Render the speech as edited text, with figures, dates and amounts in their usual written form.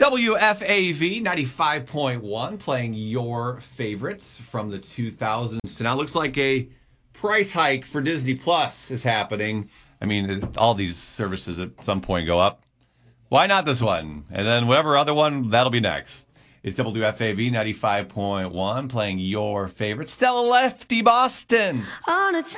WFAV 95.1, playing your favorites from the 2000s. So now it looks like a price hike for Disney Plus is happening. I mean, all these services at some point go up. Why not this one? And then whatever other one, that'll be next. It's WFAV 95.1, playing your favorites. Stella Lefty Boston.